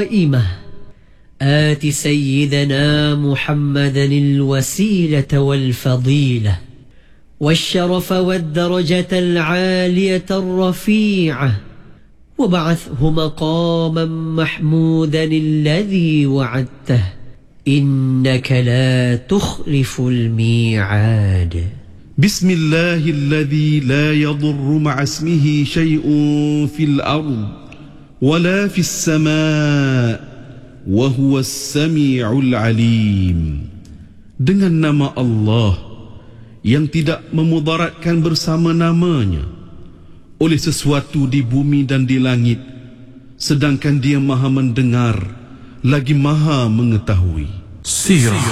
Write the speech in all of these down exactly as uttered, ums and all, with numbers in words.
قائمة آت سيدنا محمدا الوسيلة والفضيلة والشرف والدرجة العالية الرفيعة وبعثه مقاما محمودا الذي وعدته إنك لا تخلف الميعاد. بسم الله الذي لا يضر مع اسمه شيء في الأرض ولا في السماء وهو السميع العليم. Dengan nama Allah yang tidak memudaratkan bersama namanya oleh sesuatu di bumi dan di langit, sedangkan Dia Maha mendengar lagi Maha mengetahui. Sirah.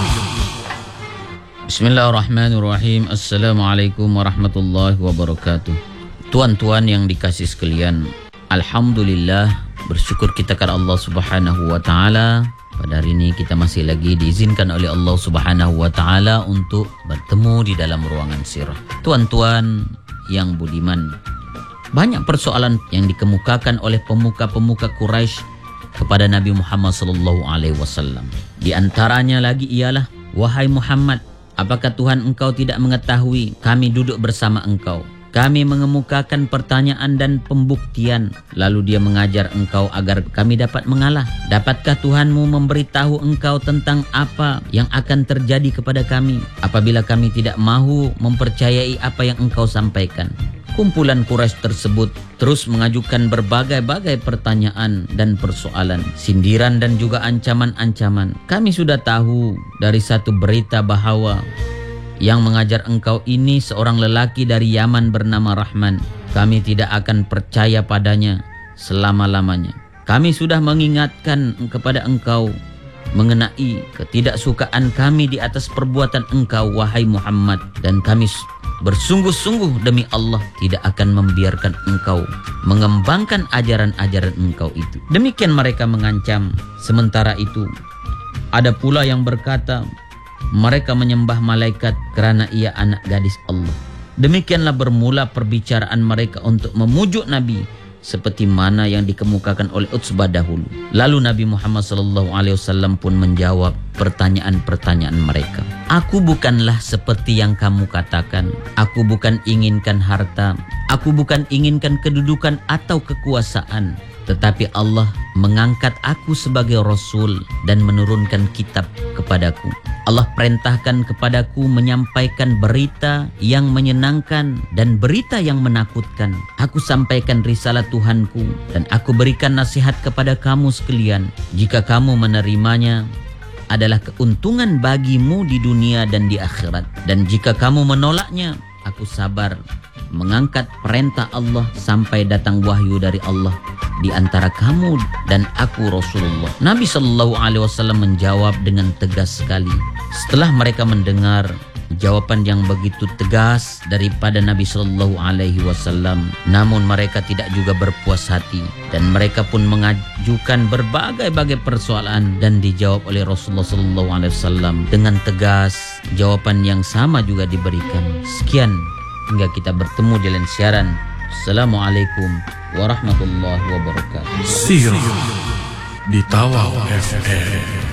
Bismillahirrahmanirrahim. Assalamualaikum warahmatullahi wabarakatuh. Tuan-tuan yang dikasih sekalian, alhamdulillah, bersyukur kita kepada Allah Subhanahu wa taala. Pada hari ini kita masih lagi diizinkan oleh Allah Subhanahu wa taala untuk bertemu di dalam ruangan sirah. Tuan-tuan yang budiman, banyak persoalan yang dikemukakan oleh pemuka-pemuka Quraisy kepada Nabi Muhammad sallallahu alaihi wasallam. Di antaranya lagi ialah, wahai Muhammad, apakah Tuhan engkau tidak mengetahui kami duduk bersama engkau? Kami mengemukakan pertanyaan dan pembuktian, lalu Dia mengajar engkau agar kami dapat mengalah. Dapatkah Tuhanmu memberitahu engkau tentang apa yang akan terjadi kepada kami apabila kami tidak mahu mempercayai apa yang engkau sampaikan? Kumpulan Quraisy tersebut terus mengajukan berbagai-bagai pertanyaan dan persoalan, sindiran dan juga ancaman-ancaman. Kami sudah tahu dari satu berita bahwa yang mengajar engkau ini seorang lelaki dari Yaman bernama Rahman. Kami tidak akan percaya padanya selama-lamanya. Kami sudah mengingatkan kepada engkau mengenai ketidaksukaan kami di atas perbuatan engkau, wahai Muhammad, dan kami bersungguh-sungguh demi Allah tidak akan membiarkan engkau mengembangkan ajaran-ajaran engkau itu. Demikian mereka mengancam. Sementara itu, ada pula yang berkata, mereka menyembah malaikat kerana ia anak gadis Allah. Demikianlah bermula perbicaraan mereka untuk memujuk Nabi, seperti mana yang dikemukakan oleh Utsbah dahulu. Lalu Nabi Muhammad sallallahu alaihi wasallam pun menjawab pertanyaan-pertanyaan mereka. Aku bukanlah seperti yang kamu katakan. Aku bukan inginkan harta. Aku bukan inginkan kedudukan atau kekuasaan. Tetapi Allah mengangkat aku sebagai Rasul dan menurunkan kitab kepadaku. Allah perintahkan kepadaku menyampaikan berita yang menyenangkan dan berita yang menakutkan. Aku sampaikan risalah Tuhanku dan aku berikan nasihat kepada kamu sekalian. Jika kamu menerimanya, adalah keuntungan bagimu di dunia dan di akhirat. Dan jika kamu menolaknya, aku sabar mengangkat perintah Allah sampai datang wahyu dari Allah di antara kamu dan aku Rasulullah. Nabi sallallahu alaihi wasallam menjawab dengan tegas sekali. Setelah mereka mendengar jawaban yang begitu tegas daripada Nabi sallallahu alaihi wasallam, namun mereka tidak juga berpuas hati dan mereka pun mengajukan berbagai-bagai persoalan dan dijawab oleh Rasulullah sallallahu alaihi wasallam dengan tegas. Jawaban yang sama juga diberikan. Sekian, hingga kita bertemu di lain siaran. Assalamualaikum warahmatullahi wabarakatuh. Sirah di Tawau F M.